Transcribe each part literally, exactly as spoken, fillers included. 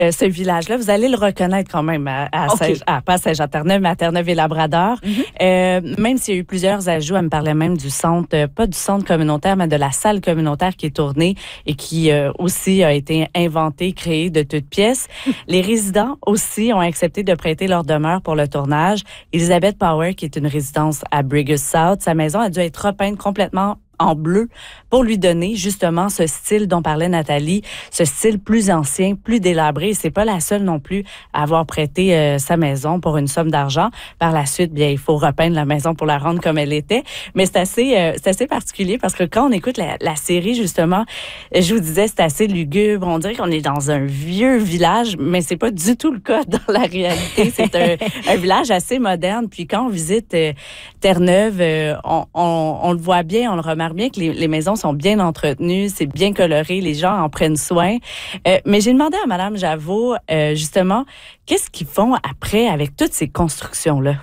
euh, ce village-là. Vous allez le reconnaître quand même à, à, okay. Saint, à pas Saint-Jean-Terre-Neuve, mais à Terre-Neuve-et-Labrador. Mm-hmm. Euh, même s'il y a eu plusieurs ajouts, elle me parlait même du centre, euh, pas du centre communautaire, mais de la salle communautaire qui est tournée et qui euh, aussi a été inventée, créée de toutes pièces. Les résidents aussi ont accepté de prêter leur demeure pour le tournage. Elizabeth Power, qui est une résidence à Brigus South, sa maison a dû être repeinte complètement en bleu pour lui donner justement ce style dont parlait Nathalie, ce style plus ancien, plus délabré. C'est pas la seule non plus à avoir prêté euh, sa maison pour une somme d'argent. Par la suite, bien, il faut repeindre la maison pour la rendre comme elle était. Mais c'est assez, euh, c'est assez particulier parce que quand on écoute la, la série, justement, je vous disais, c'est assez lugubre. On dirait qu'on est dans un vieux village, mais c'est pas du tout le cas dans la réalité. C'est un, un village assez moderne. Puis quand on visite euh, Terre-Neuve, euh, on, on, on le voit bien, on le remarque bien que les, les maisons sont bien entretenues, c'est bien coloré, les gens en prennent soin. Euh, mais j'ai demandé à Mme Javeau, euh, justement, qu'est-ce qu'ils font après avec toutes ces constructions-là?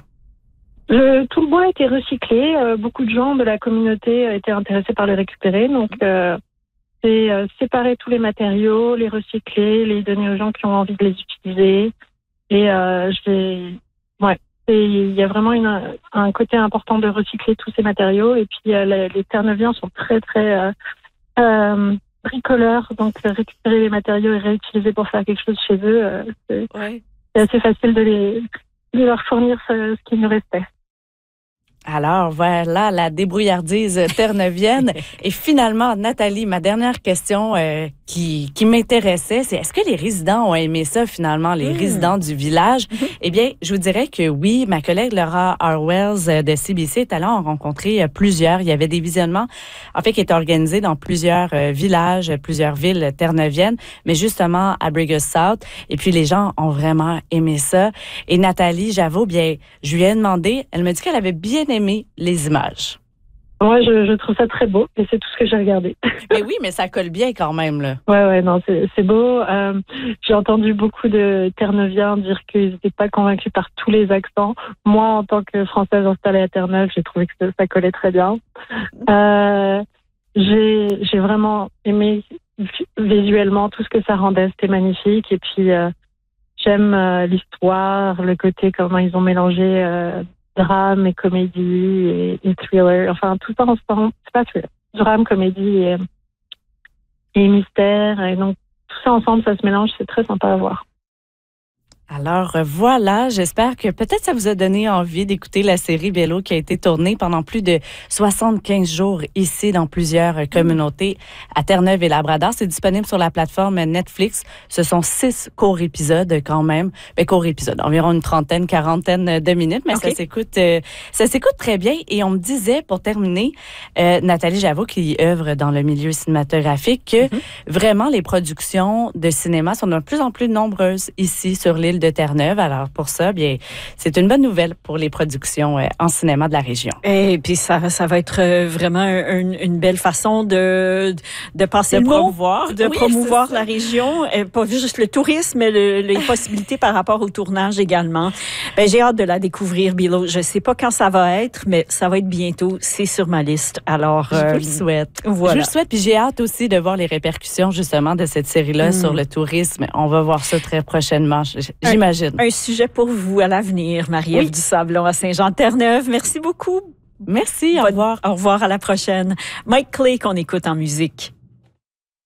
Le, tout le bois a été recyclé. Euh, beaucoup de gens de la communauté étaient intéressés par le récupérer. Donc, euh, c'est euh, séparer tous les matériaux, les recycler, les donner aux gens qui ont envie de les utiliser. Et euh, j'ai... Ouais. Il y a vraiment une, un côté important de recycler tous ces matériaux. Et puis, euh, les, les Terre-Neuviens sont très, très euh, euh, bricoleurs. Donc, récupérer les matériaux et réutiliser pour faire quelque chose chez eux, euh, c'est, ouais. c'est assez facile de, les, de leur fournir ce, ce qu'il nous restait. Alors, voilà la débrouillardise terre-neuvienne. Et finalement, Nathalie, ma dernière question euh, qui, qui m'intéressait, c'est est-ce que les résidents ont aimé ça, finalement, les mmh. résidents du village? Mmh. Eh bien, je vous dirais que oui. Ma collègue Laura Harwells de C B C est allée en rencontrer plusieurs. Il y avait des visionnements, en fait, qui étaient organisés dans plusieurs euh, villages, plusieurs villes terre-neuviennes, mais justement à Brigus South. Et puis, les gens ont vraiment aimé ça. Et Nathalie Javeau, bien, je lui ai demandé, elle m'a dit qu'elle avait bien aimé les images. Moi, je, je trouve ça très beau et c'est tout ce que j'ai regardé. Mais oui, mais ça colle bien quand même, là. Ouais, ouais, non, c'est, c'est beau. Euh, j'ai entendu beaucoup de Terre-Neuviens dire qu'ils n'étaient pas convaincus par tous les accents. Moi, en tant que Française installée à Terre-Neuve, j'ai trouvé que ça, ça collait très bien. Euh, j'ai, j'ai vraiment aimé visuellement tout ce que ça rendait. C'était magnifique. Et puis, euh, j'aime euh, l'histoire, le côté comment ils ont mélangé euh, drame et comédie et, et thriller. Enfin, tout ça ensemble. C'est pas thriller. Drame, comédie et, et mystère. Et donc, tout ça ensemble, ça se mélange. C'est très sympa à voir. Alors voilà, j'espère que peut-être ça vous a donné envie d'écouter la série Bello qui a été tournée pendant plus de soixante-quinze jours ici dans plusieurs communautés à Terre-Neuve et Labrador. C'est disponible sur la plateforme Netflix. Ce sont six courts épisodes quand même. Ben, courts épisodes, environ une trentaine, quarantaine de minutes, mais okay. ça s'écoute euh, ça s'écoute très bien. Et on me disait, pour terminer, euh, Nathalie Javeau, qui œuvre dans le milieu cinématographique, que mm-hmm. vraiment les productions de cinéma sont de plus en plus nombreuses ici sur l'île de Terre-Neuve. Alors pour ça, bien, c'est une bonne nouvelle pour les productions euh, en cinéma de la région. Et puis ça, ça va être vraiment une, une belle façon de de passer de le promouvoir, mot, de oui, promouvoir la région, et pas juste le tourisme, mais le, les possibilités par rapport au tournage également. Ben, j'ai hâte de la découvrir, Bilo. Je sais pas quand ça va être, mais ça va être bientôt. C'est sur ma liste. Alors, je euh, vous le souhaite. Voilà. Je vous le souhaite. Puis j'ai hâte aussi de voir les répercussions justement de cette série-là mm. sur le tourisme. On va voir ça très prochainement. J'imagine. Un, un sujet pour vous à l'avenir, Marie-Ève oui. Dusablon à Saint-Jean-Terre-Neuve. Merci beaucoup. Merci. Au Bonne, revoir. Au revoir. À la prochaine. Mike Clay qu'on écoute en musique.